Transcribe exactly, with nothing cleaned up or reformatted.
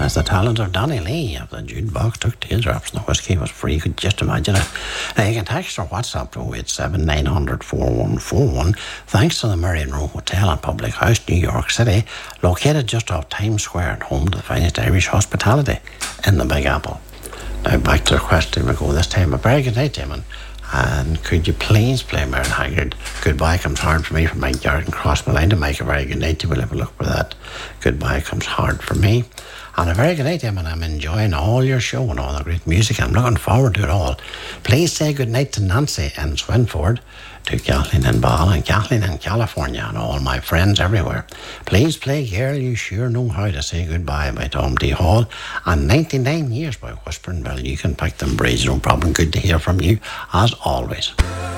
as the talent of Donny Lee of the Jukebox took teardrops and the whiskey was free. You could just imagine it. Now you can text or WhatsApp to oh eight seven nine hundred four one four one. Thanks to the Marion Row Hotel and Public House, New York City, located just off Times Square and home to the finest Irish hospitality in the Big Apple. Now back to the question we go this time. A very good night, Damon. And could you please play Mary Haggard? Goodbye Comes Hard for Me from Mike Garrett and Cross Malina. Mike, a very good night. You will have a look for that. Goodbye Comes Hard for Me. And a very good night, Em, and I'm enjoying all your show and all the great music. I'm looking forward to it all. Please say good night to Nancy and Swinford, to Kathleen in Ball and Kathleen in California and all my friends everywhere. Please play Girl You Sure Know How to Say Goodbye by Tom D. Hall and ninety-nine Years by Whispering Bell. You can pick them breeze, no problem. Good to hear from you as always.